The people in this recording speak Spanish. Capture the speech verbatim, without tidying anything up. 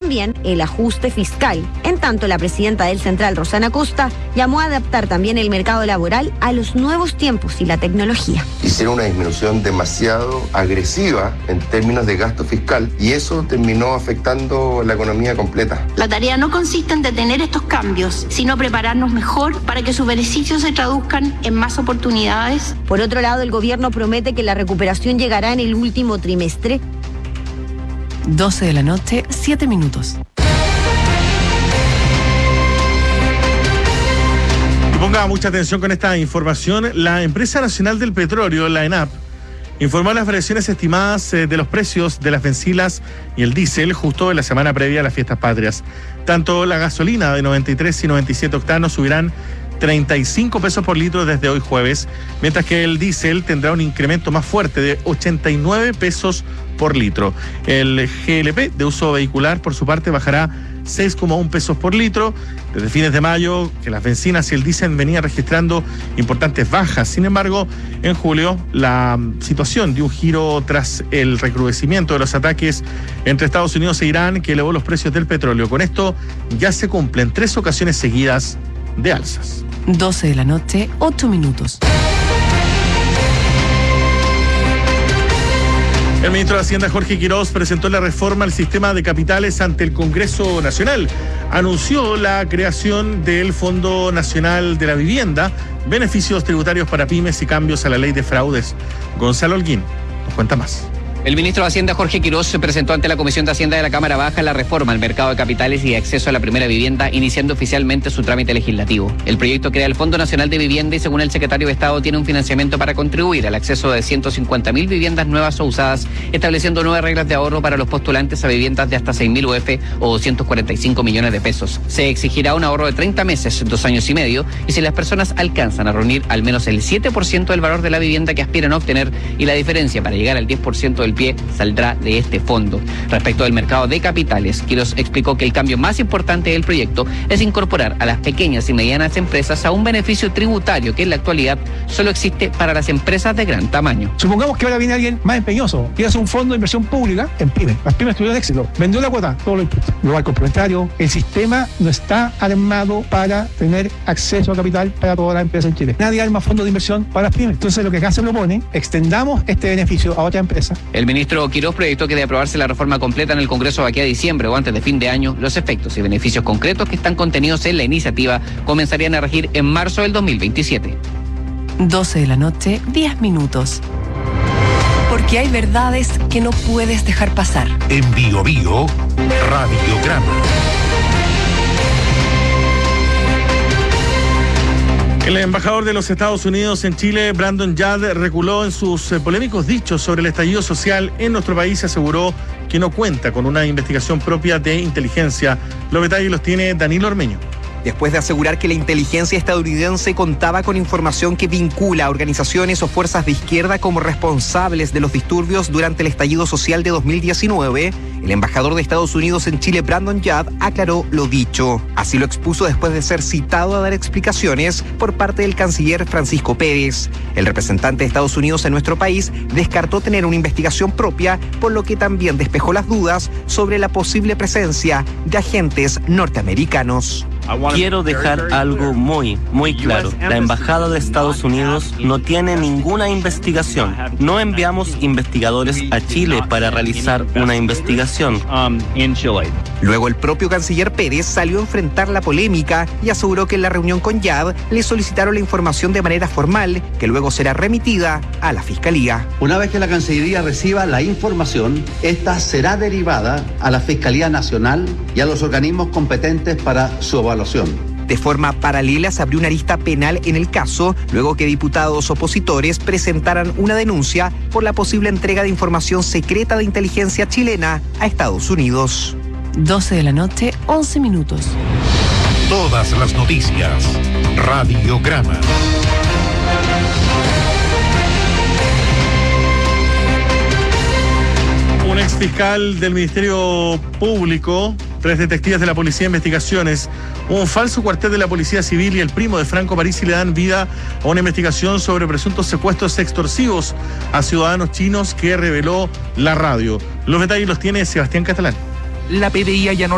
también el ajuste fiscal. En tanto, la presidenta del Central, Rosana Costa, llamó a adaptar también el mercado laboral a los nuevos tiempos y la tecnología. Hicieron una disminución demasiado agresiva en términos de gasto fiscal y eso terminó afectando la economía completa. La tarea no consiste en detener estos cambios, sino prepararnos mejor para que sus beneficios se traduzcan en más oportunidades. Por otro lado, el gobierno promete que la recuperación llegará en el último trimestre. doce de la noche, siete minutos. Ponga mucha atención con esta información. La Empresa Nacional del Petróleo, la ENAP, informó las variaciones estimadas de los precios de las bencinas y el diésel justo en la semana previa a las fiestas patrias. Tanto la gasolina de noventa y tres y noventa y siete octanos subirán treinta y cinco pesos por litro desde hoy jueves, mientras que el diésel tendrá un incremento más fuerte de ochenta y nueve pesos por litro. El G L P de uso vehicular, por su parte, bajará seis coma uno pesos por litro. Desde fines de mayo, que las bencinas y el diésel venían registrando importantes bajas. Sin embargo, en julio, la situación dio un giro tras el recrudecimiento de los ataques entre Estados Unidos e Irán, que elevó los precios del petróleo. Con esto, ya se cumplen tres ocasiones seguidas de alzas. doce de la noche, ocho minutos. El ministro de Hacienda, Jorge Quiroz, presentó la reforma al sistema de capitales ante el Congreso Nacional. Anunció la creación del Fondo Nacional de la Vivienda, beneficios tributarios para pymes y cambios a la ley de fraudes. Gonzalo Holguín nos cuenta más. El ministro de Hacienda, Jorge Quiroz, se presentó ante la Comisión de Hacienda de la Cámara Baja la reforma al mercado de capitales y acceso a la primera vivienda, iniciando oficialmente su trámite legislativo. El proyecto crea el Fondo Nacional de Vivienda y, según el secretario de Estado, tiene un financiamiento para contribuir al acceso de ciento cincuenta mil viviendas nuevas o usadas, estableciendo nuevas reglas de ahorro para los postulantes a viviendas de hasta seis mil U F o doscientos cuarenta y cinco millones de pesos. Se exigirá un ahorro de treinta meses, dos años y medio, y si las personas alcanzan a reunir al menos el siete por ciento del valor de la vivienda que aspiran a obtener, y la diferencia para llegar al diez por ciento del pie saldrá de este fondo. Respecto del mercado de capitales, Quiroz explicó que el cambio más importante del proyecto es incorporar a las pequeñas y medianas empresas a un beneficio tributario que en la actualidad solo existe para las empresas de gran tamaño. Supongamos que ahora viene alguien más empeñoso, quiere hacer un fondo de inversión pública en pymes. Las pymes tuvieron éxito, vendió la cuota, todo lo impuesto. Luego al complementario, el sistema no está armado para tener acceso a capital para todas las empresas en Chile. Nadie arma fondos de inversión para las pymes. Entonces lo que acá se propone, extendamos este beneficio a otra empresa. El ministro Quiroz proyectó que de aprobarse la reforma completa en el Congreso de aquí a diciembre o antes de fin de año, los efectos y beneficios concretos que están contenidos en la iniciativa comenzarían a regir en marzo del dos mil veintisiete. doce de la noche, diez minutos. Porque hay verdades que no puedes dejar pasar. En Bio Bio, Radiograma. El embajador de los Estados Unidos en Chile, Brandon Yard, reculó en sus eh, polémicos dichos sobre el estallido social en nuestro país y aseguró que no cuenta con una investigación propia de inteligencia. Los detalles los tiene Danilo Ormeño. Después de asegurar que la inteligencia estadounidense contaba con información que vincula a organizaciones o fuerzas de izquierda como responsables de los disturbios durante el estallido social de dos mil diecinueve, el embajador de Estados Unidos en Chile, Brandon Yard, aclaró lo dicho. Así lo expuso después de ser citado a dar explicaciones por parte del canciller Francisco Pérez. El representante de Estados Unidos en nuestro país descartó tener una investigación propia, por lo que también despejó las dudas sobre la posible presencia de agentes norteamericanos. Quiero dejar algo muy, muy claro. La Embajada de Estados Unidos no tiene ninguna investigación. No enviamos investigadores a Chile para realizar una investigación. Luego el propio canciller Pérez salió a enfrentar la polémica y aseguró que en la reunión con Yard le solicitaron la información de manera formal, que luego será remitida a la Fiscalía. Una vez que la Cancillería reciba la información, esta será derivada a la Fiscalía Nacional y a los organismos competentes para su evaluación. De forma paralela se abrió una arista penal en el caso, luego que diputados opositores presentaran una denuncia por la posible entrega de información secreta de inteligencia chilena a Estados Unidos. doce de la noche, once minutos. Todas las noticias. Radiograma. Un exfiscal del Ministerio Público, tres detectives de la Policía de Investigaciones, un falso cuartel de la Policía Civil y el primo de Franco Parisi le dan vida a una investigación sobre presuntos secuestros extorsivos a ciudadanos chinos que reveló la radio. Los detalles los tiene Sebastián Catalán. La P D I allanó